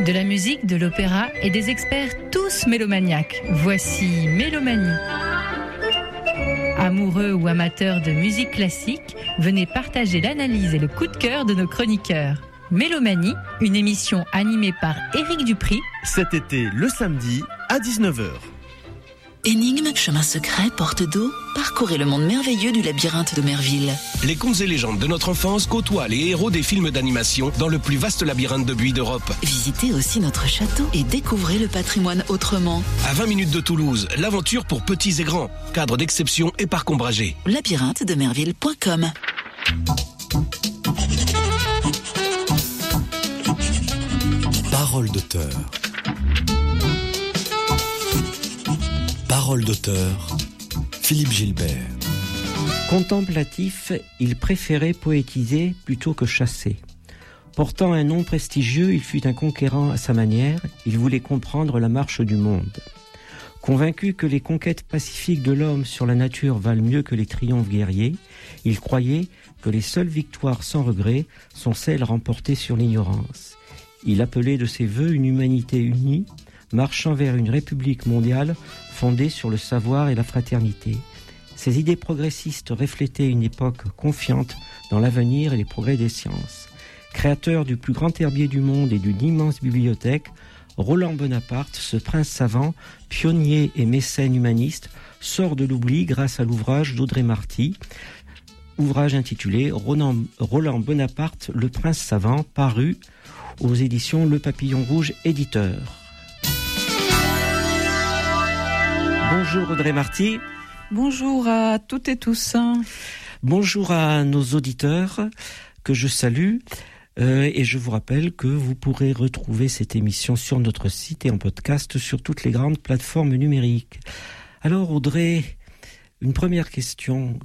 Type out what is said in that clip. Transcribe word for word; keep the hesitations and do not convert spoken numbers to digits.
De la musique, de l'opéra et des experts tous mélomaniaques. Voici Mélomanie. Amoureux ou amateurs de musique classique, venez partager l'analyse et le coup de cœur de nos chroniqueurs. Mélomanie, une émission animée par Éric Dupri. Cet été, le samedi, à dix-neuf heures. Énigmes, chemins secrets, portes d'eau, parcourez le monde merveilleux du labyrinthe de Merville. Les contes et légendes de notre enfance côtoient les héros des films d'animation dans le plus vaste labyrinthe de buis d'Europe. Visitez aussi notre château et découvrez le patrimoine autrement. À vingt minutes de Toulouse, l'aventure pour petits et grands. Cadre d'exception et parc ombragé. labyrinthe de merville point com. Parole d'auteur. Parole d'auteur, Philippe Gilbert. Contemplatif, il préférait poétiser plutôt que chasser. Portant un nom prestigieux, il fut un conquérant à sa manière, il voulait comprendre la marche du monde. Convaincu que les conquêtes pacifiques de l'homme sur la nature valent mieux que les triomphes guerriers, il croyait que les seules victoires sans regret sont celles remportées sur l'ignorance. Il appelait de ses vœux une humanité unie, marchant vers une république mondiale fondée sur le savoir et la fraternité. Ses idées progressistes reflétaient une époque confiante dans l'avenir et les progrès des sciences. Créateur du plus grand herbier du monde et d'une immense bibliothèque, Roland Bonaparte, ce prince savant, pionnier et mécène humaniste, sort de l'oubli grâce à l'ouvrage d'Audrey Marty, ouvrage intitulé Roland, Roland Bonaparte, le prince savant, paru aux éditions Le Papillon Rouge éditeur. Bonjour Audrey Marty. Bonjour à toutes et tous. Bonjour à nos auditeurs que je salue euh, et je vous rappelle que vous pourrez retrouver cette émission sur notre site et en podcast sur toutes les grandes plateformes numériques. Alors Audrey, une première question.